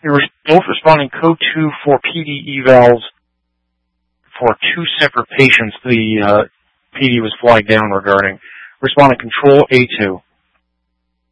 They were both responding code 2 for PD evals for two separate patients the PD was flagged down regarding. Responding control A2.